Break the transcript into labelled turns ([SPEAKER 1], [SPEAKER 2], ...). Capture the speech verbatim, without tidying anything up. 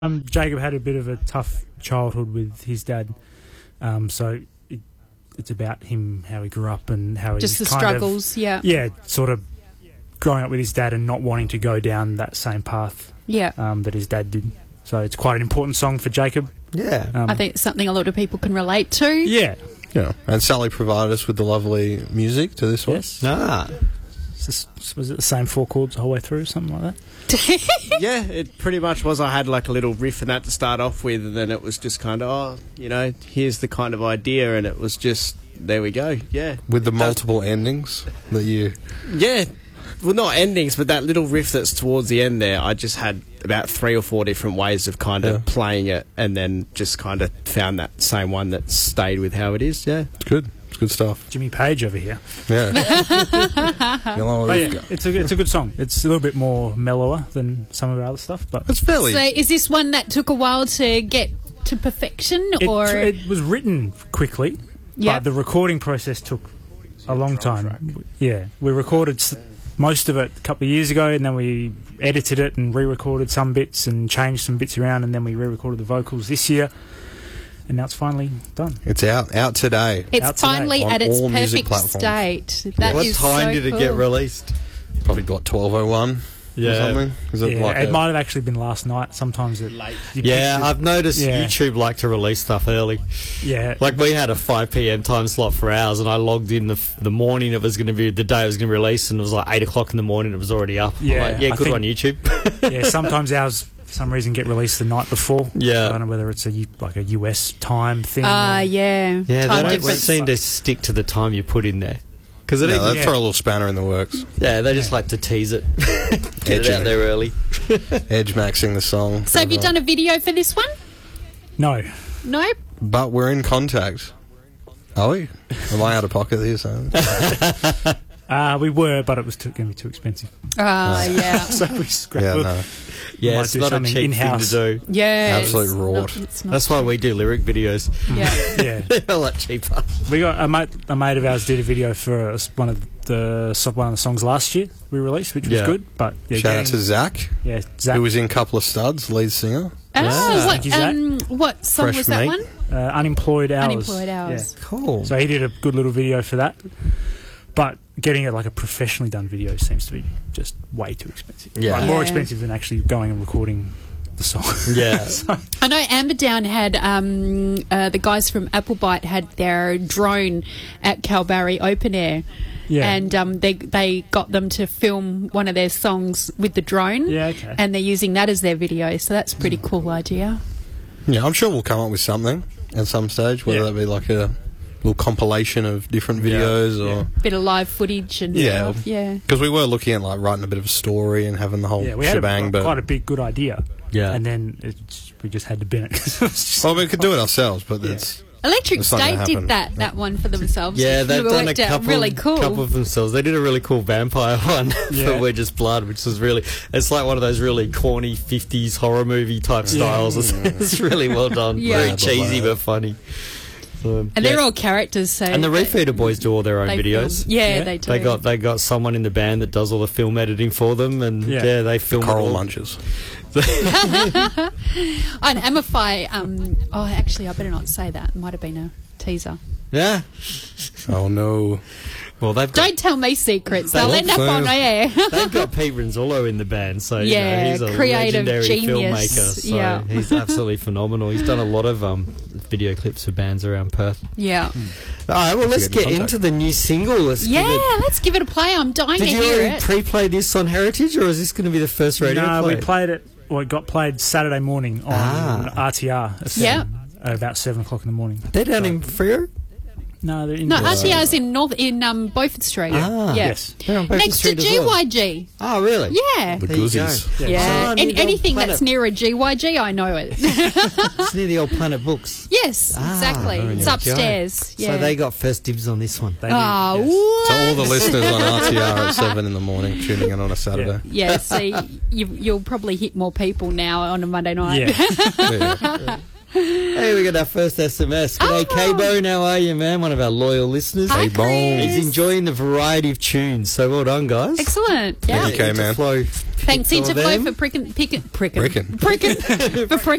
[SPEAKER 1] Um, Jacob had a bit of a tough childhood with his dad, um, so it, it's about him, how he grew up and how
[SPEAKER 2] Just
[SPEAKER 1] he's
[SPEAKER 2] the
[SPEAKER 1] kind
[SPEAKER 2] struggles,
[SPEAKER 1] of,
[SPEAKER 2] yeah.
[SPEAKER 1] Yeah, sort of growing up with his dad and not wanting to go down that same path
[SPEAKER 2] Yeah.
[SPEAKER 1] um, that his dad did. So it's quite an important song for Jacob.
[SPEAKER 3] Yeah.
[SPEAKER 1] Um,
[SPEAKER 2] I think it's something a lot of people can relate to.
[SPEAKER 1] Yeah.
[SPEAKER 4] Yeah. And Sally provided us with the lovely music to this one.
[SPEAKER 1] Yes.
[SPEAKER 3] Ah.
[SPEAKER 1] Is this- was it the same four chords the whole way through, something like that?
[SPEAKER 5] Yeah, it pretty much was. I had like a little riff and that to start off with, and then it was just kind of, oh, you know, here's the kind of idea, and it was just, there we go, yeah.
[SPEAKER 4] With the
[SPEAKER 5] It does-
[SPEAKER 4] multiple endings that you...
[SPEAKER 5] Yeah, well, not endings, but that little riff that's towards the end there, I just had about three or four different ways of kind of
[SPEAKER 4] Yeah.
[SPEAKER 5] playing it, and then just kind of found that same one that stayed with how it is, yeah.
[SPEAKER 4] It's good. It's good stuff.
[SPEAKER 1] Jimmy Page over here.
[SPEAKER 4] Yeah. You know,
[SPEAKER 1] But yeah, it's a, it's a good song. It's a little bit more mellower than some of our other stuff, but
[SPEAKER 4] it's fairly...
[SPEAKER 2] So is this one that took a while to get to perfection,
[SPEAKER 1] it,
[SPEAKER 2] or
[SPEAKER 1] it was written quickly,
[SPEAKER 2] Yep.
[SPEAKER 1] but the recording process took a long time. Yeah, we recorded s- most of it a couple of years ago, and then we edited it and re-recorded some bits and changed some bits around, and then we re-recorded the vocals this year, and now it's finally done.
[SPEAKER 4] It's out out today.
[SPEAKER 2] it's
[SPEAKER 1] out today
[SPEAKER 2] finally
[SPEAKER 4] on
[SPEAKER 2] at its
[SPEAKER 4] all music
[SPEAKER 2] perfect
[SPEAKER 4] platforms.
[SPEAKER 2] state? That
[SPEAKER 3] What
[SPEAKER 2] is
[SPEAKER 3] time
[SPEAKER 2] so
[SPEAKER 3] did it
[SPEAKER 2] cool.
[SPEAKER 3] get released?
[SPEAKER 4] Probably got twelve oh one or
[SPEAKER 3] Yeah.
[SPEAKER 4] something. Is it
[SPEAKER 1] Yeah,
[SPEAKER 4] like
[SPEAKER 1] it
[SPEAKER 4] a-
[SPEAKER 1] might have actually been last night. Sometimes it,
[SPEAKER 5] Late.
[SPEAKER 1] you
[SPEAKER 3] Yeah,
[SPEAKER 1] picked it-
[SPEAKER 3] I've noticed
[SPEAKER 1] Yeah.
[SPEAKER 3] YouTube like to release stuff early.
[SPEAKER 1] yeah,
[SPEAKER 3] Like we had a five p.m. time slot for ours, and I logged in the f- the morning it was going to be the day it was going to release, and it was like eight o'clock in the morning. It was already up. I'm
[SPEAKER 1] Yeah,
[SPEAKER 3] like, yeah,
[SPEAKER 1] I
[SPEAKER 3] good
[SPEAKER 1] think-
[SPEAKER 3] on YouTube.
[SPEAKER 1] yeah. Sometimes ours, for some reason, get released the night before.
[SPEAKER 3] Yeah.
[SPEAKER 1] I don't know whether it's a U- like a U S time thing.
[SPEAKER 2] Ah,
[SPEAKER 1] or-
[SPEAKER 2] yeah.
[SPEAKER 3] Yeah,
[SPEAKER 2] Time
[SPEAKER 3] they don't
[SPEAKER 2] difference.
[SPEAKER 3] seem to stick to the time you put in there. Because it
[SPEAKER 4] No,
[SPEAKER 3] even-
[SPEAKER 4] they throw a little spanner in the works.
[SPEAKER 3] yeah, they just like to tease it, get it
[SPEAKER 4] Edging
[SPEAKER 3] out
[SPEAKER 4] it.
[SPEAKER 3] there early.
[SPEAKER 4] Edge maxing the song.
[SPEAKER 2] So have you done a video for this one?
[SPEAKER 1] No,
[SPEAKER 2] No.
[SPEAKER 4] But we're in contact. Are we? Am I out of pocket here, son?
[SPEAKER 1] uh, we were, but it was going to be too expensive,
[SPEAKER 2] Ah, yeah.
[SPEAKER 1] so we scrapped
[SPEAKER 4] Yeah,
[SPEAKER 1] it.
[SPEAKER 4] no.
[SPEAKER 3] Yeah,
[SPEAKER 1] Might
[SPEAKER 3] it's
[SPEAKER 1] do
[SPEAKER 3] not a
[SPEAKER 1] something
[SPEAKER 3] cheap
[SPEAKER 1] in-house.
[SPEAKER 3] thing to do.
[SPEAKER 2] Yeah.
[SPEAKER 4] Absolute
[SPEAKER 2] it's
[SPEAKER 4] rort.
[SPEAKER 2] not- it's not-
[SPEAKER 3] That's why we do lyric videos.
[SPEAKER 2] Yeah.
[SPEAKER 1] Yeah.
[SPEAKER 3] They're a lot cheaper.
[SPEAKER 1] We got a mate, a mate of ours did a video for us, one of the so- one of the songs last year we released, which was
[SPEAKER 3] Yeah.
[SPEAKER 1] good. But yeah,
[SPEAKER 4] Shout out
[SPEAKER 1] getting-
[SPEAKER 4] to Zach,
[SPEAKER 1] yeah, Zach,
[SPEAKER 4] who was in Couple of Studs, lead singer.
[SPEAKER 2] Ah,
[SPEAKER 3] Yeah.
[SPEAKER 2] what,
[SPEAKER 1] Thank you, Zach.
[SPEAKER 2] um, what song
[SPEAKER 4] Fresh
[SPEAKER 2] was that
[SPEAKER 4] meat.
[SPEAKER 2] one?
[SPEAKER 1] uh, unemployed hours.
[SPEAKER 2] Unemployed Hours.
[SPEAKER 3] Cool.
[SPEAKER 1] Yeah. So he did a good little video for that. But getting it like a professionally done video seems to be just way too expensive.
[SPEAKER 3] Yeah.
[SPEAKER 1] Like, more
[SPEAKER 2] Yeah.
[SPEAKER 1] expensive than actually going and recording the song.
[SPEAKER 3] Yeah.
[SPEAKER 1] So-
[SPEAKER 2] I know Amberdown had um, uh, the guys from Applebite had their drone at Kalbarri Open Air,
[SPEAKER 1] yeah.
[SPEAKER 2] and um, they they got them to film one of their songs with the drone,
[SPEAKER 1] yeah, okay.
[SPEAKER 2] and they're using that as their video. So that's a pretty cool idea.
[SPEAKER 4] Yeah, I'm sure we'll come up with something at some stage, whether
[SPEAKER 1] Yeah.
[SPEAKER 4] that be like a little compilation of different
[SPEAKER 3] Yeah.
[SPEAKER 4] videos or...
[SPEAKER 1] Yeah.
[SPEAKER 2] Bit of live footage and
[SPEAKER 4] Yeah.
[SPEAKER 2] stuff. Yeah.
[SPEAKER 4] Because we were looking at like writing a bit of a story and having the whole
[SPEAKER 1] yeah, we had
[SPEAKER 4] shebang,
[SPEAKER 1] a,
[SPEAKER 4] but...
[SPEAKER 1] quite a big good idea.
[SPEAKER 3] Yeah.
[SPEAKER 1] And then it's, we just had to bin it. 'cause it was just-
[SPEAKER 4] Well, we could do it ourselves, but
[SPEAKER 1] Yeah.
[SPEAKER 4] it's...
[SPEAKER 2] Electric
[SPEAKER 4] It's not gonna
[SPEAKER 2] State
[SPEAKER 4] happen.
[SPEAKER 2] did that that one for themselves.
[SPEAKER 3] Yeah, they've
[SPEAKER 2] It
[SPEAKER 3] done a
[SPEAKER 2] worked out
[SPEAKER 3] couple,
[SPEAKER 2] really cool.
[SPEAKER 3] couple of themselves. They did a really cool vampire one
[SPEAKER 1] Yeah.
[SPEAKER 3] for We're Just Blood, which was really... It's like one of those really corny fifties horror movie type styles. It's, it's really well done.
[SPEAKER 2] Yeah.
[SPEAKER 3] Very
[SPEAKER 4] Yeah,
[SPEAKER 3] cheesy
[SPEAKER 4] but-
[SPEAKER 3] but funny. So,
[SPEAKER 2] and they're
[SPEAKER 3] yeah.
[SPEAKER 2] all characters. So
[SPEAKER 3] And the
[SPEAKER 2] they-
[SPEAKER 3] Refeeder Boys do all their own
[SPEAKER 2] they
[SPEAKER 3] videos.
[SPEAKER 2] film- Yeah,
[SPEAKER 1] Yeah.
[SPEAKER 2] they do.
[SPEAKER 3] They got they got someone in the band that does all the film editing for them, and
[SPEAKER 1] Yeah.
[SPEAKER 3] yeah, they film it
[SPEAKER 4] Coral
[SPEAKER 3] all.
[SPEAKER 4] Munches.
[SPEAKER 2] On Amify, um, oh, actually, I better not say that. It might have been a teaser.
[SPEAKER 3] Yeah.
[SPEAKER 4] Oh, no.
[SPEAKER 3] Well, they've got,
[SPEAKER 2] Don't tell me secrets.
[SPEAKER 3] They
[SPEAKER 2] They'll
[SPEAKER 4] won't
[SPEAKER 2] end up
[SPEAKER 4] say.
[SPEAKER 2] on air.
[SPEAKER 3] they've got Pete Rinzolo in the band, so you
[SPEAKER 2] Yeah,
[SPEAKER 3] know, he's a
[SPEAKER 2] creative
[SPEAKER 3] legendary
[SPEAKER 2] genius.
[SPEAKER 3] filmmaker. So
[SPEAKER 2] Yeah.
[SPEAKER 3] he's absolutely phenomenal. He's done a lot of um, video clips for bands around Perth.
[SPEAKER 2] Yeah.
[SPEAKER 3] All right, well, let's
[SPEAKER 4] get in
[SPEAKER 3] get
[SPEAKER 4] contact.
[SPEAKER 3] into the new single. Let's give
[SPEAKER 2] Yeah,
[SPEAKER 3] it-
[SPEAKER 2] let's give it a play. I'm dying
[SPEAKER 3] Did
[SPEAKER 2] to
[SPEAKER 3] you
[SPEAKER 2] hear
[SPEAKER 3] already
[SPEAKER 2] it.
[SPEAKER 3] pre-play this on Heritage, or is this going to be the first radio
[SPEAKER 1] no,
[SPEAKER 3] play?
[SPEAKER 1] we played it. Well, it got played Saturday morning on
[SPEAKER 3] Ah.
[SPEAKER 1] R T R. At
[SPEAKER 2] Yeah.
[SPEAKER 1] seven, uh, about seven o'clock in the morning.
[SPEAKER 3] They're down in Freo?
[SPEAKER 1] No, they're in.
[SPEAKER 2] No,
[SPEAKER 1] uh,
[SPEAKER 2] R T R's in North in um, Beaufort Street.
[SPEAKER 3] Ah.
[SPEAKER 2] yeah.
[SPEAKER 1] Yes.
[SPEAKER 3] They're on Beaufort
[SPEAKER 2] Next to
[SPEAKER 3] Street as
[SPEAKER 2] G
[SPEAKER 3] well.
[SPEAKER 2] Y G.
[SPEAKER 3] Oh, really?
[SPEAKER 2] Yeah.
[SPEAKER 4] The
[SPEAKER 3] There you
[SPEAKER 4] Goozies.
[SPEAKER 3] go.
[SPEAKER 2] Yeah.
[SPEAKER 3] So,
[SPEAKER 2] Any,
[SPEAKER 3] near the
[SPEAKER 2] anything
[SPEAKER 3] Planet-
[SPEAKER 2] that's near a G Y G, I know it.
[SPEAKER 3] It's near the old Planet Books.
[SPEAKER 2] yes,
[SPEAKER 3] Ah,
[SPEAKER 2] exactly.
[SPEAKER 3] there
[SPEAKER 2] It's
[SPEAKER 3] you go.
[SPEAKER 2] upstairs. Yeah.
[SPEAKER 3] So they got first dibs on this one.
[SPEAKER 1] They did,
[SPEAKER 2] Oh,
[SPEAKER 1] yes.
[SPEAKER 2] what?
[SPEAKER 4] So all the listeners on R T R at seven in the morning tuning in on a Saturday.
[SPEAKER 2] Yeah, see, you, you'll probably hit more people now on a Monday night.
[SPEAKER 1] Yeah.
[SPEAKER 4] Yeah.
[SPEAKER 3] Hey, we got our first S M S. G'day,
[SPEAKER 2] Oh.
[SPEAKER 3] K-Bone. How are you, man? One of our loyal listeners.
[SPEAKER 2] Hi,
[SPEAKER 4] Hey, Bone.
[SPEAKER 2] Chris.
[SPEAKER 3] He's enjoying the variety of tunes. So well done, guys.
[SPEAKER 2] Excellent. Yeah.
[SPEAKER 4] Thank you, man.
[SPEAKER 3] Interflow
[SPEAKER 2] Thanks,
[SPEAKER 3] picked all
[SPEAKER 2] Interflow,
[SPEAKER 3] them.
[SPEAKER 2] for pricking, picking, pricking,
[SPEAKER 4] Pricking.
[SPEAKER 2] pricking, for pricking